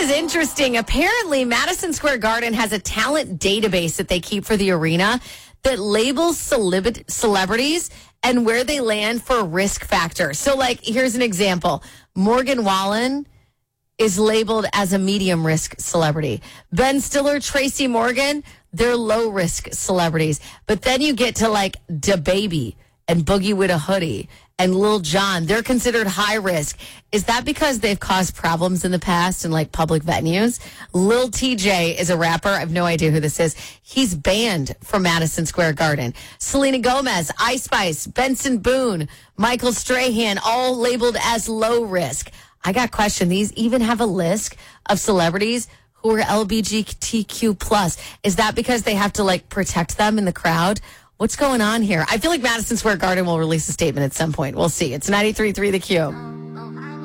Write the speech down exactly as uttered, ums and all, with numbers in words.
is interesting. Apparently, Madison Square Garden has a talent database that they keep for the arena that labels celeb- celebrities and where they land for risk factor. So, like, here's an example. Morgan Wallen is labeled as a medium risk celebrity. Ben Stiller, Tracy Morgan, they're low risk celebrities. But then you get to like DaBaby and Boogie with a Hoodie and Lil Jon. They're considered high risk. Is that because they've caused problems in the past in like public venues? Lil T J is a rapper. I have no idea who this is. He's banned from Madison Square Garden. Selena Gomez, Ice Spice, Benson Boone, Michael Strahan, all labeled as low risk. I got a question. These even have a list of celebrities who are L G B T Q plus. Is that because they have to like protect them in the crowd? What's going on here? I feel like Madison Square Garden will release a statement at some point. We'll see. It's ninety-three point three The Q.